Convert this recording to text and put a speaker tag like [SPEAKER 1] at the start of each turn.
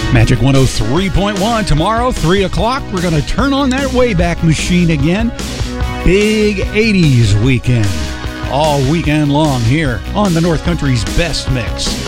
[SPEAKER 1] Magic 103.1. Tomorrow, 3 o'clock, we're going to turn on that Wayback Machine again. Big 80s weekend. All weekend long here on the North Country's Best Mix.